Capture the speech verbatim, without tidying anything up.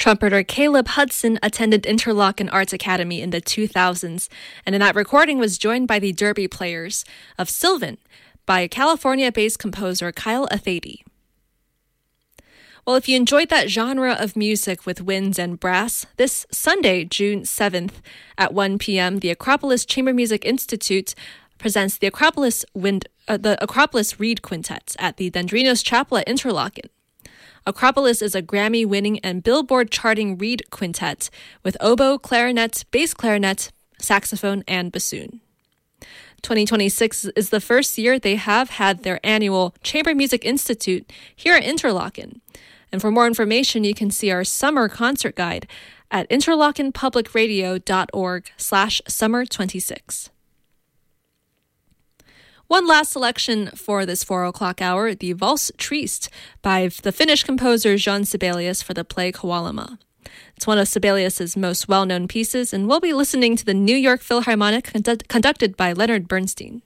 Trumpeter Caleb Hudson attended Interlochen Arts Academy in the two thousands, and in that recording was joined by the Derby Players of Sylvan by California-based composer Kyle Athady. Well, if you enjoyed that genre of music with winds and brass, this Sunday, June seventh at one p.m., the Acropolis Chamber Music Institute presents the Acropolis Wind, uh, the Acropolis Reed Quintet at the Dendrinos Chapel at Interlochen. Acropolis is a Grammy-winning and Billboard-charting reed quintet with oboe, clarinet, bass clarinet, saxophone, and bassoon. twenty twenty-six is the first year they have had their annual Chamber Music Institute here at Interlochen. And for more information, you can see our summer concert guide at interlochenpublicradio.org slash summer 26. One last selection for this four o'clock hour, the Valse Triste by the Finnish composer Jean Sibelius for the play Kawalama. It's one of Sibelius's most well-known pieces, and we'll be listening to the New York Philharmonic condu- conducted by Leonard Bernstein.